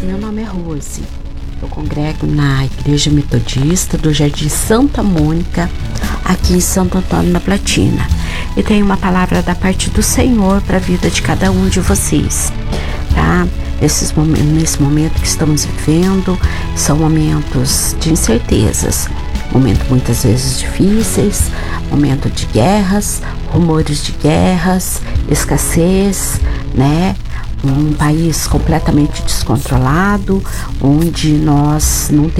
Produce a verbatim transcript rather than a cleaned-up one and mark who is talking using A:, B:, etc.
A: meu nome é Rose. Eu congrego na Igreja Metodista do Jardim Santa Mônica, aqui em Santo Antônio da Platina. E tenho uma palavra da parte do Senhor para a vida de cada um de vocês, tá? Esses momentos, nesse momento que estamos vivendo, são momentos de incertezas, momentos muitas vezes difíceis, momento de guerras, rumores de guerras, escassez, né? Um país completamente descontrolado, onde nós não